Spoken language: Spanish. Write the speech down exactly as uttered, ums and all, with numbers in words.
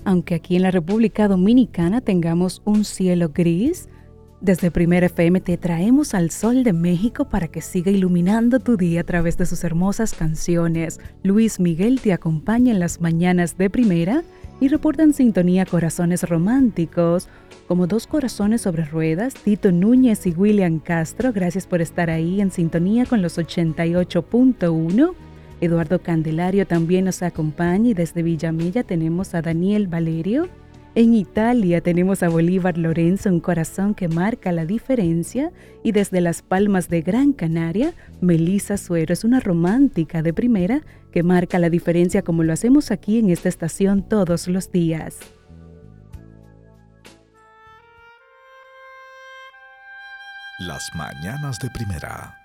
Aunque aquí en la República Dominicana tengamos un cielo gris, desde Primera F M te traemos al sol de México para que siga iluminando tu día a través de sus hermosas canciones. Luis Miguel te acompaña en las mañanas de Primera y reporta en sintonía corazones románticos, como Dos Corazones sobre Ruedas, Tito Núñez y William Castro. Gracias por estar ahí en sintonía con los ochenta y ocho punto uno. Eduardo Candelario también nos acompaña y desde Villamella tenemos a Daniel Valerio. En Italia tenemos a Bolívar Lorenzo, un corazón que marca la diferencia. Y desde Las Palmas de Gran Canaria, Melissa Suero es una romántica de primera que marca la diferencia como lo hacemos aquí en esta estación todos los días. Las mañanas de Primera.